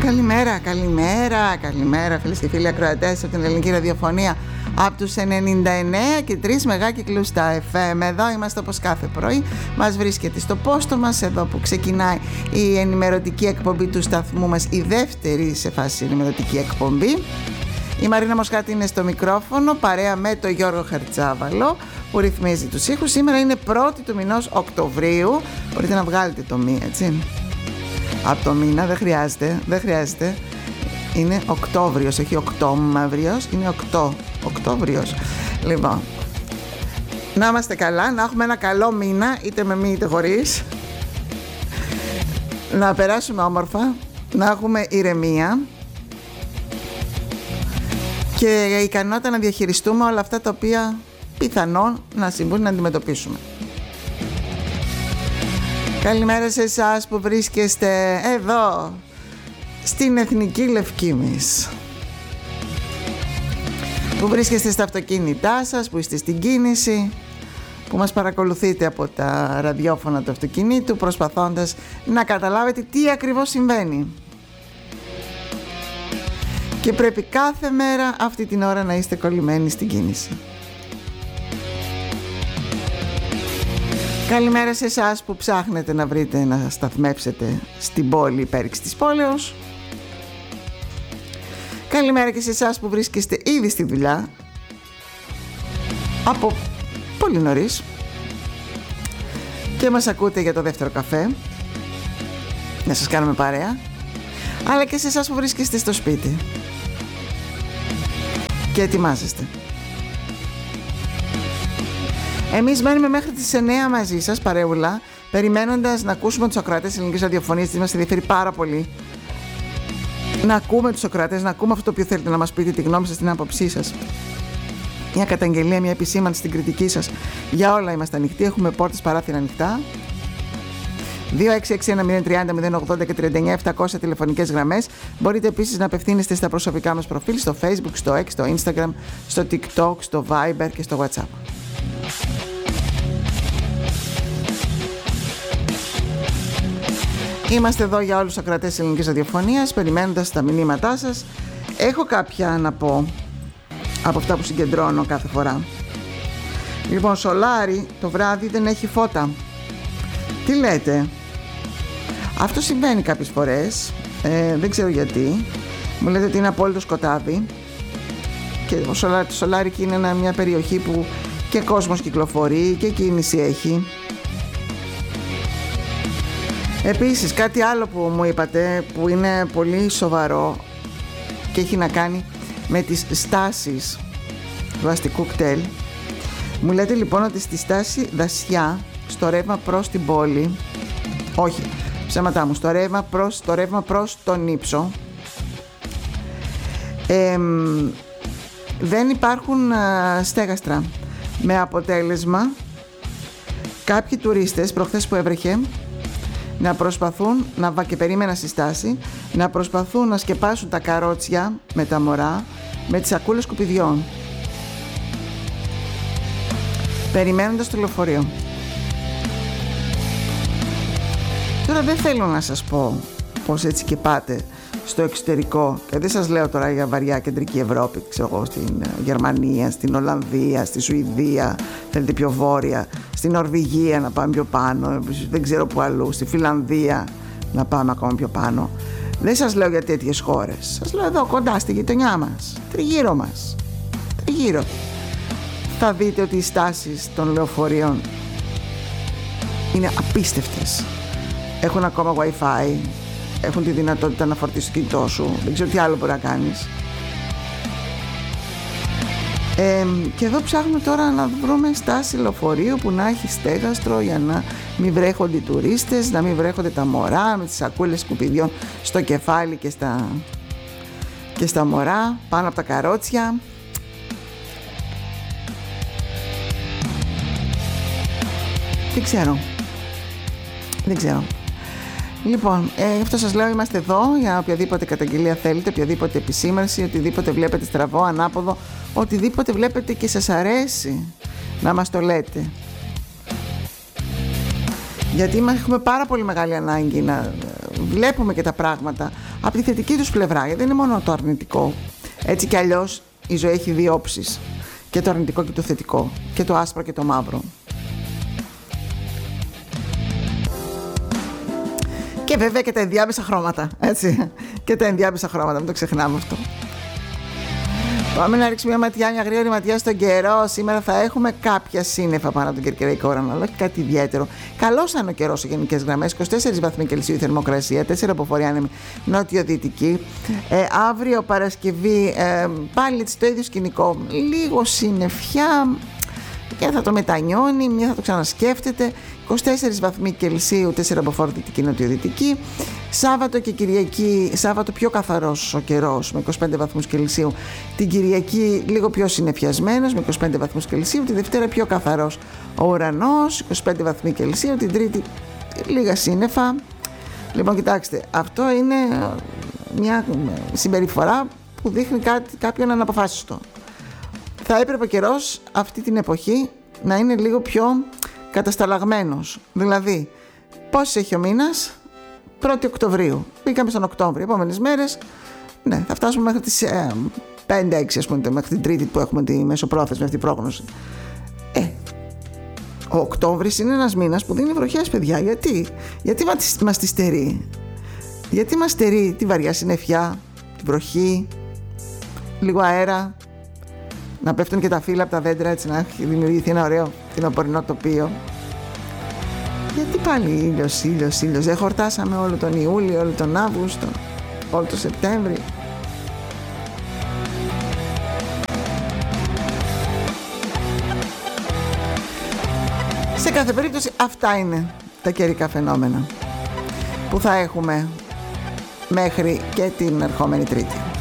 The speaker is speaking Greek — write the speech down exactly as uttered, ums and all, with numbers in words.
Καλημέρα, καλημέρα, καλημέρα φίλες και φίλοι ακροατές από την ελληνική ραδιοφωνία από τους ενενήντα εννέα και τρεις μεγάκυκλους στα εφ εμ. Εδώ είμαστε όπως κάθε πρωί, μας βρίσκεται στο πόστο μας, εδώ που ξεκινάει η ενημερωτική εκπομπή του σταθμού μας, η δεύτερη σε φάση ενημερωτική εκπομπή. Η Μαρίνα Μοσχάτη είναι στο μικρόφωνο, παρέα με τον Γιώργο Χαρτσάβαλο που ρυθμίζει τους ήχους. Σήμερα είναι πρώτη του μηνός Οκτωβρίου, μπορείτε να βγάλετε το μη, έτσι. Από το μήνα δεν χρειάζεται, δεν χρειάζεται. Είναι Οκτώβριος, όχι Οκτώμαυριος, είναι οκτώ, Οκτώβριος. Λοιπόν, να είμαστε καλά, να έχουμε ένα καλό μήνα, είτε με μη είτε χωρίς. Να περάσουμε όμορφα, να έχουμε ηρεμία και ικανότητα να διαχειριστούμε όλα αυτά τα οποία πιθανόν να συμβούν να αντιμετωπίσουμε. Καλημέρα σε εσάς που βρίσκεστε εδώ στην Εθνική Λευκήμης, που βρίσκεστε στα αυτοκίνητά σας, που είστε στην κίνηση, που μας παρακολουθείτε από τα ραδιόφωνα του αυτοκινήτου προσπαθώντας να καταλάβετε τι ακριβώς συμβαίνει. Και πρέπει κάθε μέρα αυτή την ώρα να είστε κολλημένοι στην κίνηση. Καλημέρα σε εσάς που ψάχνετε να βρείτε να σταθμεύσετε στην πόλη υπέρηξη της πόλεως. Καλημέρα και σε εσάς που βρίσκεστε ήδη στη δουλειά από πολύ νωρίς και μας ακούτε για το δεύτερο καφέ, να σας κάνουμε παρέα. Αλλά και σε εσάς που βρίσκεστε στο σπίτι και ετοιμάζεστε. Εμείς μένουμε μέχρι τις εννέα μαζί σας, παρεούλα, περιμένοντας να ακούσουμε τους ακροατές της ελληνικής ραδιοφωνίας, γιατί μας ενδιαφέρει πάρα πολύ να ακούμε τους ακροατές, να ακούμε αυτό το οποίο θέλετε να μας πείτε, τη γνώμη σας, την άποψή σας. Μια καταγγελία, μια επισήμανση στην κριτική σας. Για όλα είμαστε ανοιχτοί, έχουμε πόρτες παράθυρα ανοιχτά. δύο έξι έξι ένα μηδέν τριάντα μηδέν ογδόντα και τριάντα εννέα επτακόσια τηλεφωνικές γραμμές. Μπορείτε επίσης να απευθύνεστε στα προσωπικά μας προφίλ, στο Facebook, στο X, στο Instagram, στο TikTok, στο Viber και στο WhatsApp. Είμαστε εδώ για όλους τους ακροατές της ελληνικής ραδιοφωνίας, περιμένοντας τα μηνύματά σας. Έχω κάποια να πω από αυτά που συγκεντρώνω κάθε φορά. Λοιπόν, Σολάρι το βράδυ δεν έχει φώτα. Τι λέτε? Αυτό συμβαίνει κάποιες φορές, ε, δεν ξέρω γιατί. Μου λέτε ότι είναι απόλυτο σκοτάδι και ο Σολάρι, το Σολάρι είναι μια περιοχή που και κόσμος κυκλοφορεί και κίνηση έχει. Επίσης κάτι άλλο που μου είπατε που είναι πολύ σοβαρό και έχει να κάνει με τις στάσεις του αστικού κτέλ. Μου λέτε λοιπόν ότι στη στάση Δασιά, στο ρεύμα προς την πόλη, όχι ψέματά μου, στο ρεύμα προς, το ρεύμα προς τον Ύψο, ε, δεν υπάρχουν α, στέγαστρα, με αποτέλεσμα κάποιοι τουρίστες προχθές που έβρεχε να προσπαθούν να και περίμενα στη στάση, να προσπαθούν να σκεπάσουν τα καρότσια με τα μωρά με τις σακούλες σκουπιδιών, περιμένοντας το λεωφορείο. Τώρα δεν θέλω να σας πω πως έτσι και πάτε στο εξωτερικό, και δεν σας λέω τώρα για βαριά κεντρική Ευρώπη, ξέρω εγώ, στην Γερμανία, στην Ολλανδία, στη Σουηδία, θέλετε πιο βόρεια, στην Νορβηγία να πάμε πιο πάνω, δεν ξέρω που αλλού, στη Φιλανδία να πάμε ακόμα πιο πάνω. Δεν σας λέω για τέτοιες χώρες, σας λέω εδώ κοντά στη γειτονιά μας, τριγύρω μας, τριγύρω. Θα δείτε ότι οι στάσεις των λεωφορείων είναι απίστευτες. Έχουν ακόμα Wi-Fi, έχουν τη δυνατότητα να φορτίσεις το κινητό σου, δεν ξέρω τι άλλο μπορεί να κάνεις. Ε, και εδώ ψάχνουμε τώρα να βρούμε στάση λεωφορείου που να έχει στέγαστρο για να μην βρέχονται οι τουρίστες, να μην βρέχονται τα μωρά με τις σακούλες σκουπιδιών στο κεφάλι και στα, και στα μωρά πάνω από τα καρότσια. Δεν ξέρω. Δεν ξέρω. Λοιπόν, ε, αυτό σας λέω, είμαστε εδώ για οποιαδήποτε καταγγελία θέλετε, οποιαδήποτε επισήμανση, οτιδήποτε βλέπετε στραβό, ανάποδο, οτιδήποτε βλέπετε και σας αρέσει να μας το λέτε. Γιατί έχουμε πάρα πολύ μεγάλη ανάγκη να βλέπουμε και τα πράγματα από τη θετική τους πλευρά, γιατί δεν είναι μόνο το αρνητικό. Έτσι κι αλλιώς η ζωή έχει δύο όψεις, και το αρνητικό και το θετικό, και το άσπρο και το μαύρο. Και βέβαια και τα ενδιάμεσα χρώματα, έτσι, και τα ενδιάμεσα χρώματα, μην το ξεχνάμε αυτό. Πάμε να ρίξουμε μια ματιά, μια γρήγορη ματιά στον καιρό. Σήμερα θα έχουμε κάποια σύννεφα πάνω από τον κερκυραϊκό ουρανό, αλλά όχι κάτι ιδιαίτερο. Καλώς ήταν ο καιρός σε γενικές γραμμές. είκοσι τέσσερις βαθμοί Κελσίου η θερμοκρασία, τέσσερα από φορεία άνεμη νότιο-δυτική. Ε, αύριο Παρασκευή ε, πάλι το ίδιο σκηνικό. Λίγο συννεφιά. Και θα το μετανιώνει, μια θα το ξανασκέφτεται. είκοσι τέσσερις βαθμοί Κελσίου, τέσσερα από φόρ δυτική νοτιοδυτική. Σάββατο και Κυριακή, Σάββατο πιο καθαρός ο καιρός με είκοσι πέντε βαθμούς Κελσίου. Την Κυριακή λίγο πιο συννεφιασμένος με είκοσι πέντε βαθμούς Κελσίου. Τη Δευτέρα πιο καθαρός ο ουρανός, είκοσι πέντε βαθμοί Κελσίου. Την Τρίτη λίγα σύννεφα. Λοιπόν, κοιτάξτε, αυτό είναι μια συμπεριφορά που δείχνει κάτι, κάποιον αναποφάσιστο. Θα έπρεπε ο καιρός αυτή την εποχή να είναι λίγο πιο κατασταλαγμένος. Δηλαδή, πόσες έχει ο μήνας? πρώτη Οκτωβρίου. Μπήκαμε στον Οκτώβριο. Επόμενες μέρες, ναι, θα φτάσουμε μέχρι τις ε, πέντε έξι, ας πούμε, μέχρι την Τρίτη που έχουμε τη μεσοπρόθεσμη αυτή πρόγνωση. Ε, ο Οκτώβρης είναι ένας μήνας που δίνει βροχές, παιδιά. Γιατί? Γιατί μας τη στερεί? Γιατί μας στερεί τη βαριά συννεφιά, τη βροχή, λίγο αέρα, να πέφτουν και τα φύλλα από τα δέντρα, έτσι να έχει δημιουργηθεί ένα ωραίο φθινοπορεινό τοπίο. Γιατί πάλι ήλιος, ήλιος, ήλιος? Δεν χορτάσαμε όλο τον Ιούλιο, όλο τον Αύγουστο, όλο τον Σεπτέμβρη. Σε κάθε περίπτωση αυτά είναι τα καιρικά φαινόμενα που θα έχουμε μέχρι και την ερχόμενη Τρίτη.